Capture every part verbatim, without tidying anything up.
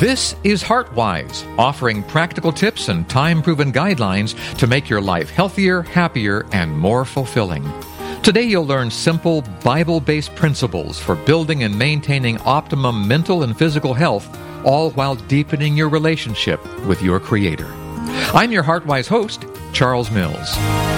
This is HeartWise, offering practical tips and time-proven guidelines to make your life healthier, happier, and more fulfilling. Today you'll learn simple, Bible-based principles for building and maintaining optimum mental and physical health, all while deepening your relationship with your Creator. I'm your HeartWise host, Charles Mills.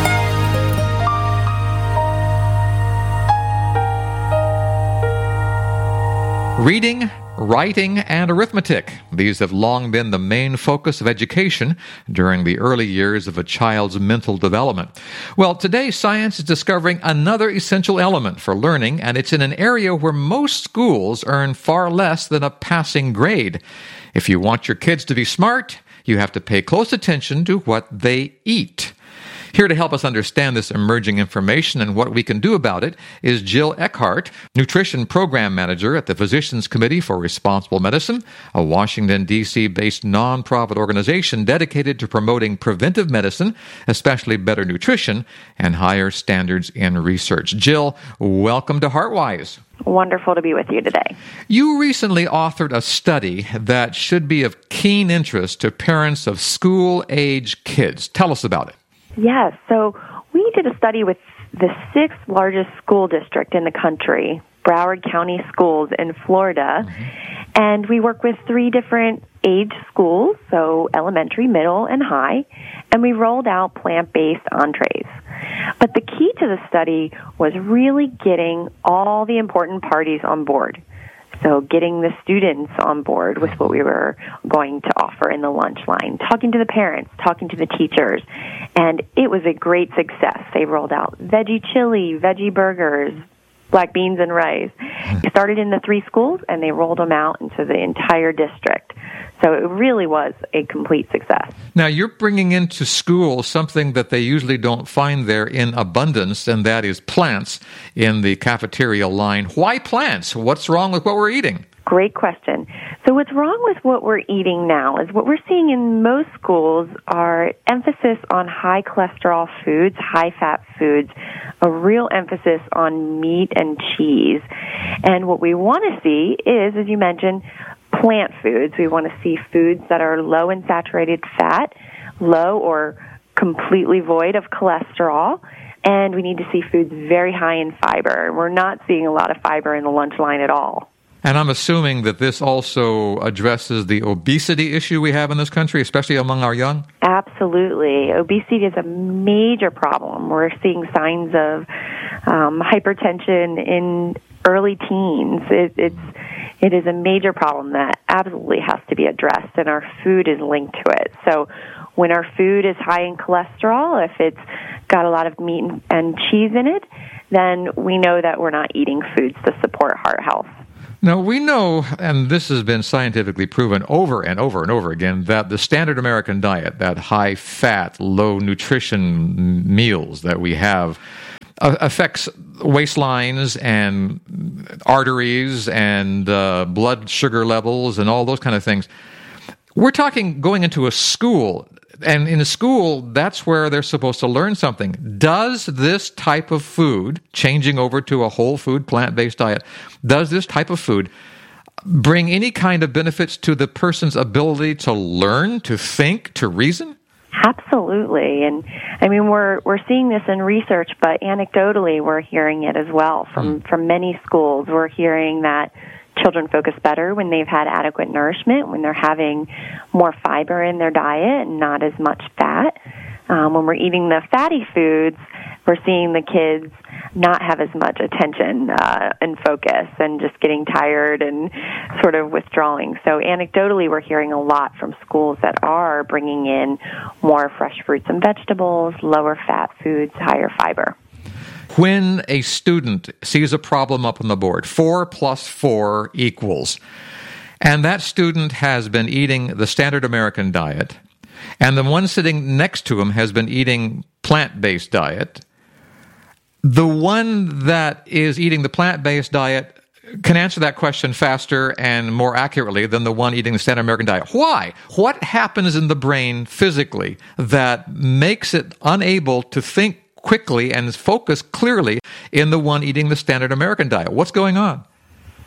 Reading, writing, and arithmetic. These have long been the main focus of education during the early years of a child's mental development. Well, today science is discovering another essential element for learning, and it's in an area where most schools earn far less than a passing grade. If you want your kids to be smart, you have to pay close attention to what they eat. Here to help us understand this emerging information and what we can do about it is Jill Eckhart, Nutrition Program Manager at the Physicians Committee for Responsible Medicine, a Washington, D C-based nonprofit organization dedicated to promoting preventive medicine, especially better nutrition, and higher standards in research. Jill, welcome to HeartWise. Wonderful to be with you today. You recently authored a study that should be of keen interest to parents of school-age kids. Tell us about it. Yes, so we did a study with the sixth largest school district in the country, Broward County Schools in Florida, mm-hmm. and we work with three different age schools, so elementary, middle, and high, and we rolled out plant-based entrees. But the key to the study was really getting all the important parties on board. So getting the students on board with what we were going to offer in the lunch line, talking to the parents, talking to the teachers, and it was a great success. They rolled out veggie chili, veggie burgers, black beans and rice. They started in the three schools, and they rolled them out into the entire district. So it really was a complete success. Now, you're bringing into school something that they usually don't find there in abundance, and that is plants in the cafeteria line. Why plants? What's wrong with what we're eating? Great question. So what's wrong with what we're eating now is what we're seeing in most schools are emphasis on high cholesterol foods, high-fat foods, a real emphasis on meat and cheese. And what we want to see is, as you mentioned, plant foods. We want to see foods that are low in saturated fat, low or completely void of cholesterol, and we need to see foods very high in fiber. We're not seeing a lot of fiber in the lunch line at all. And I'm assuming that this also addresses the obesity issue we have in this country, especially among our young? Absolutely. Obesity is a major problem. We're seeing signs of um, hypertension in early teens. It, it's It is a major problem that absolutely has to be addressed, and our food is linked to it. So when our food is high in cholesterol, if it's got a lot of meat and cheese in it, then we know that we're not eating foods to support heart health. Now, we know, and this has been scientifically proven over and over and over again, that the standard American diet, that high-fat, low-nutrition meals that we have, uh, affects waistlines and arteries and uh, blood sugar levels and all those kind of things. We're talking going into a school, and in a school, that's where they're supposed to learn something. Does this type of food, changing over to a whole food, plant-based diet, does this type of food bring any kind of benefits to the person's ability to learn, to think, to reason? Absolutely. And I mean, we're we're seeing this in research, but anecdotally we're hearing it as well from, mm. from many schools. We're hearing that children focus better when they've had adequate nourishment, when they're having more fiber in their diet and not as much fat. Um, when we're eating the fatty foods, we're seeing the kids not have as much attention uh, and focus and just getting tired and sort of withdrawing. So anecdotally, we're hearing a lot from schools that are bringing in more fresh fruits and vegetables, lower fat foods, higher fiber. When a student sees a problem up on the board, four plus four equals, and that student has been eating the standard American diet, and the one sitting next to him has been eating plant-based diet, the one that is eating the plant-based diet can answer that question faster and more accurately than the one eating the standard American diet. Why? What happens in the brain physically that makes it unable to think quickly and focus clearly in the one eating the standard American diet? What's going on?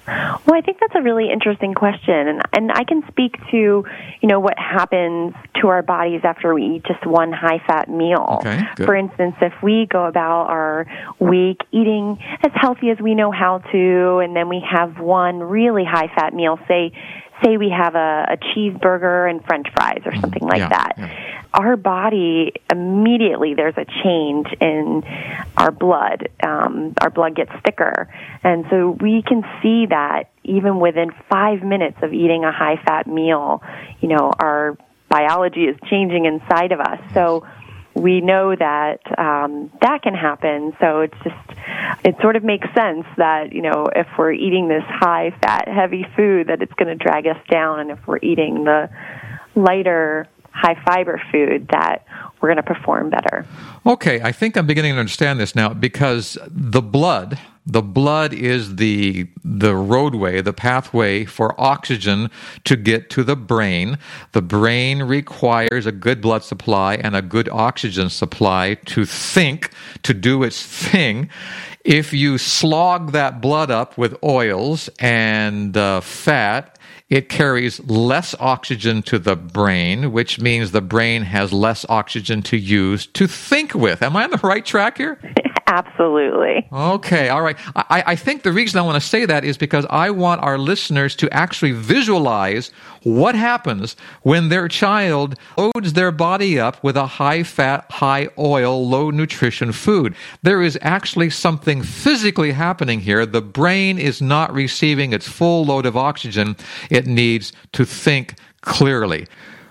Well, I think that's a really interesting question, and and I can speak to, you know, what happens to our bodies after we eat just one high-fat meal. Okay, good. For instance, if we go about our week eating as healthy as we know how to, and then we have one really high-fat meal, say say we have a, a cheeseburger and French fries or something like yeah, that. Yeah. Our body, immediately there's a change in our blood. Um, our blood gets thicker. And so we can see that even within five minutes of eating a high-fat meal, you know, our biology is changing inside of us. So we know that um, that can happen. So it's just, it sort of makes sense that, you know, if we're eating this high-fat, heavy food, that it's going to drag us down. And if we're eating the lighter, high-fiber food, that we're going to perform better. Okay, I think I'm beginning to understand this now, because the blood, the blood is the the roadway, the pathway for oxygen to get to the brain. The brain requires a good blood supply and a good oxygen supply to think, to do its thing. If you slog that blood up with oils and uh, fat, it carries less oxygen to the brain, which means the brain has less oxygen to use to think with. Am I on the right track here? Absolutely. Okay, all right. I, I think the reason I want to say that is because I want our listeners to actually visualize what happens when their child loads their body up with a high-fat, high-oil, low-nutrition food. There is actually something physically happening here. The brain is not receiving its full load of oxygen. It needs to think clearly.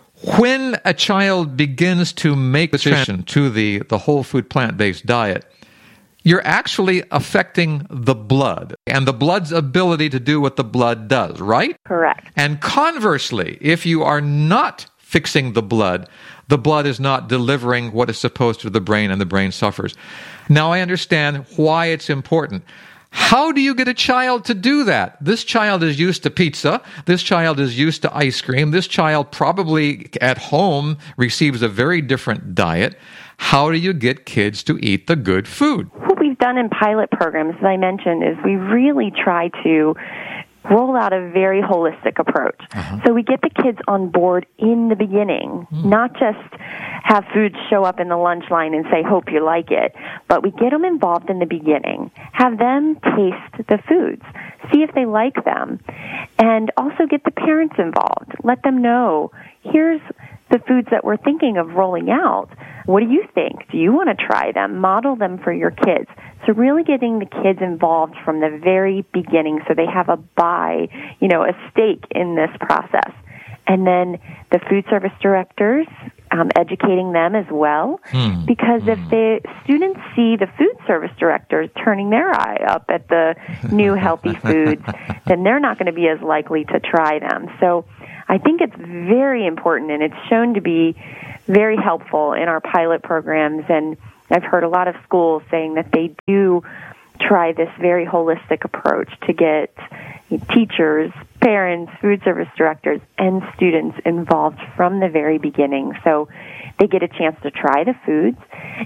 When a child begins to make the transition to the, the whole food plant-based diet, you're actually affecting the blood and the blood's ability to do what the blood does, right? Correct. And conversely, if you are not fixing the blood, the blood is not delivering what is supposed to the brain, and the brain suffers. Now, I understand why it's important. How do you get a child to do that? This child is used to pizza. This child is used to ice cream. This child probably at home receives a very different diet. How do you get kids to eat the good food? What we've done in pilot programs, as I mentioned, is we really try to roll out a very holistic approach. Uh-huh. So we get the kids on board in the beginning, mm. not just have food show up in the lunch line and say, hope you like it, but we get them involved in the beginning, have them taste the foods, see if they like them, and also get the parents involved. Let them know, here's the foods that we're thinking of rolling out. What do you think? Do you want to try them? Model them for your kids. So really getting the kids involved from the very beginning so they have a buy, you know, a stake in this process. And then the food service directors, um, educating them as well. Hmm. Because if the students see the food service directors turning their eye up at the new healthy foods, then they're not going to be as likely to try them. So I think it's very important, and it's shown to be very helpful in our pilot programs. And I've heard a lot of schools saying that they do try this very holistic approach to get teachers, parents, food service directors, and students involved from the very beginning. So they get a chance to try the foods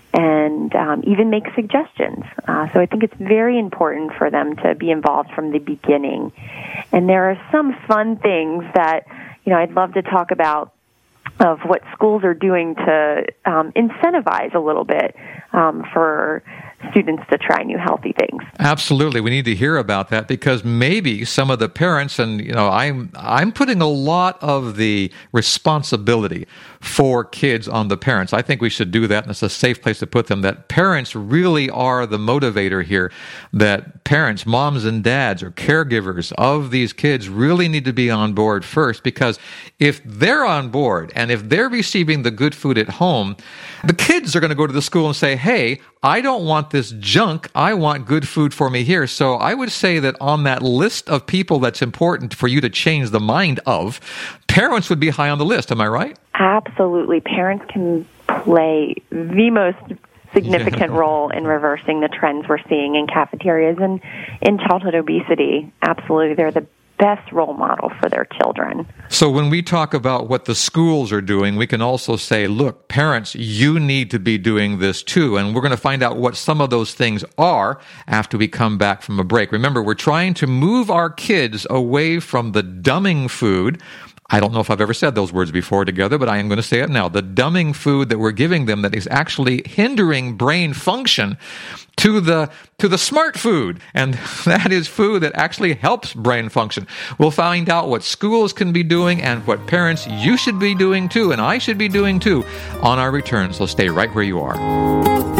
and um, even make suggestions. Uh, so I think it's very important for them to be involved from the beginning. And there are some fun things that, you know, I'd love to talk about of what schools are doing to um, incentivize a little bit um, for students to try new healthy things. Absolutely. We need to hear about that, because maybe some of the parents, and you know, I'm I'm putting a lot of the responsibility for kids on the parents. I think we should do that, and it's a safe place to put them, that parents really are the motivator here, that parents, moms and dads, or caregivers of these kids really need to be on board first, because if they're on board and if they're receiving the good food at home, the kids are going to go to the school and say, hey, I don't want this junk. I want good food for me here. So I would say that on that list of people that's important for you to change the mind of, parents would be high on the list. Am I right? Absolutely. Parents can play the most significant yeah. role in reversing the trends we're seeing in cafeterias and in childhood obesity. Absolutely. They're the best role model for their children. So when we talk about what the schools are doing, we can also say, look, parents, you need to be doing this too. And we're going to find out what some of those things are after we come back from a break. Remember, we're trying to move our kids away from the dumbing food. I don't know if I've ever said those words before together, but I am going to say it now. The dumbing food that we're giving them that is actually hindering brain function to the to the smart food. And that is food that actually helps brain function. We'll find out what schools can be doing and what parents you should be doing too, and I should be doing too, on our return. So stay right where you are.